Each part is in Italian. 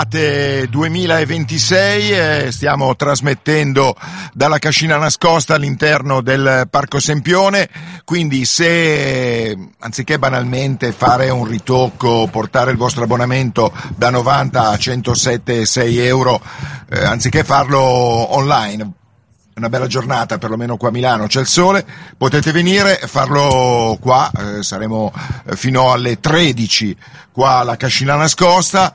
2026, stiamo trasmettendo dalla cascina nascosta all'interno del Parco Sempione, quindi se anziché banalmente fare un ritocco, portare il vostro abbonamento da 90 a 107,6 euro, anziché farlo online, una bella giornata, perlomeno qua a Milano c'è il sole, potete venire, farlo qua, saremo fino alle 13 qua alla cascina nascosta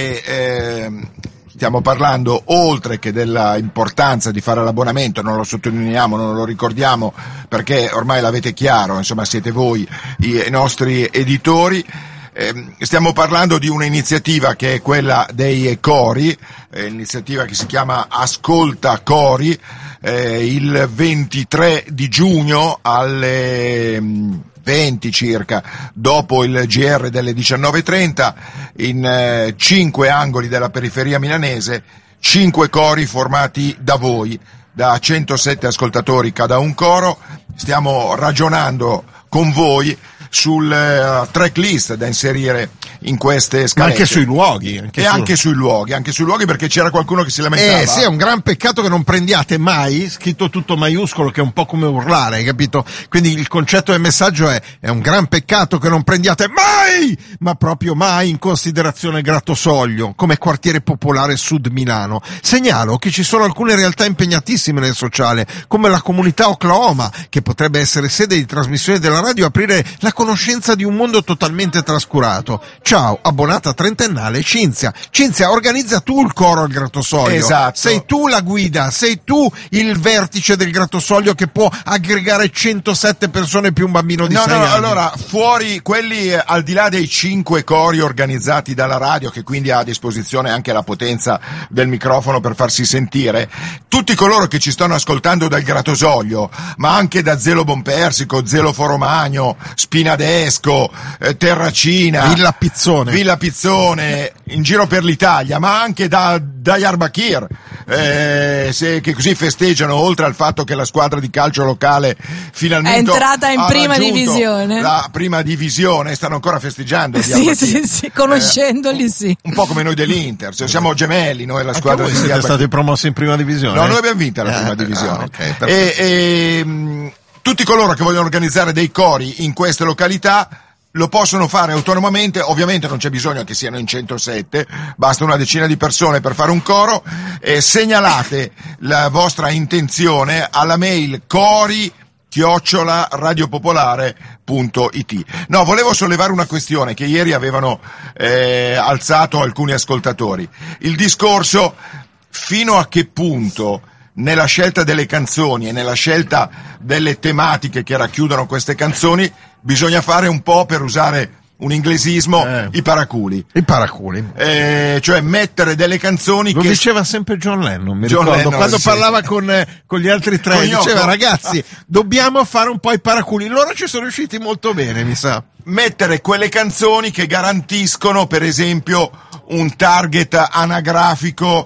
e stiamo parlando, oltre che della importanza di fare l'abbonamento, non lo sottolineiamo, non lo ricordiamo perché ormai l'avete chiaro, insomma siete voi i nostri editori. Stiamo parlando di un'iniziativa che è quella dei cori, iniziativa che si chiama Ascolta Cori. Il 23 di giugno alle 20 circa, dopo il GR delle 19.30, in 5 angoli della periferia milanese, 5 cori formati da voi, da 107 ascoltatori cada un coro. Stiamo ragionando con voi sul tracklist da inserire in queste scalette. Ma anche sui luoghi. Anche sui luoghi, perché c'era qualcuno che si lamentava. Sì, è un gran peccato che non prendiate mai, scritto tutto maiuscolo, che è un po' come urlare, hai capito? Quindi il concetto del messaggio è un gran peccato che non prendiate mai, ma proprio mai, in considerazione Grattosoglio, come quartiere popolare Sud Milano. Segnalo che ci sono alcune realtà impegnatissime nel sociale, come la comunità Oklahoma, che potrebbe essere sede di trasmissione della radio e aprire la conoscenza di un mondo totalmente trascurato. Ciao, abbonata trentennale Cinzia. Cinzia, organizza tu il coro al Grattosoglio. Esatto. Sei tu la guida, sei tu il vertice del Grattosoglio che può aggregare 107 persone più un bambino di 6 anni. Allora, fuori quelli, al di là dei 5 cori organizzati dalla radio, che quindi ha a disposizione anche la potenza del microfono per farsi sentire, tutti coloro che ci stanno ascoltando dal Grattosoglio, ma anche da Zelo Bonpersico, Zelo Foromagno, Spinadesco, Terracina, Villa Pizzone, in giro per l'Italia, ma anche da Diyarbakir, che così festeggiano, oltre al fatto che la squadra di calcio locale finalmente è entrata in prima divisione. La prima divisione, stanno ancora festeggiando. Sì, conoscendoli sì. Un po' come noi dell'Inter, siamo gemelli noi la squadra di Diyarbakir. Siete stati promossi in prima divisione? No, noi abbiamo vinto la prima divisione. Okay, tutti coloro che vogliono organizzare dei cori in queste località lo possono fare autonomamente, ovviamente non c'è bisogno che siano in 107, basta una decina di persone per fare un coro. Segnalate la vostra intenzione alla mail cori@radiopopolare.it. No, volevo sollevare una questione che ieri avevano alzato alcuni ascoltatori. Il discorso, fino a che punto nella scelta delle canzoni e nella scelta delle tematiche che racchiudono queste canzoni bisogna fare un po', per usare un inglesismo, i paraculi. Cioè mettere delle canzoni lo che... diceva sempre John Lennon, mi ricordo, quando parlava con gli altri tre, diceva ragazzi, dobbiamo fare un po' i paraculi. Loro ci sono riusciti molto bene, mi sa. Mettere quelle canzoni che garantiscono, per esempio, un target anagrafico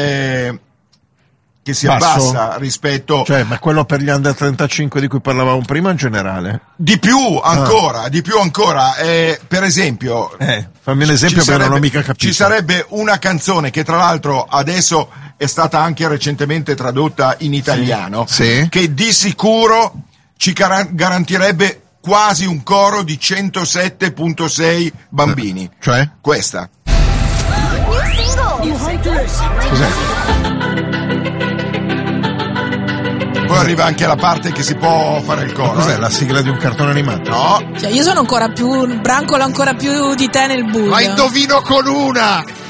che si abbassa rispetto... Cioè, ma quello per gli under 35 di cui parlavamo prima in generale? Di più ancora. Per esempio... fammi un esempio perché non l'ho mica capito. Ci sarebbe una canzone che tra l'altro adesso è stata anche recentemente tradotta in italiano, che di sicuro ci garantirebbe quasi un coro di 107,6 bambini. Cioè? Questa. Cos'è? Poi arriva anche la parte che si può fare il coro. Cos'è, la sigla di un cartone animato? No. Cioè, io sono ancora più, brancolo ancora più di te nel buio. Ma indovino con una!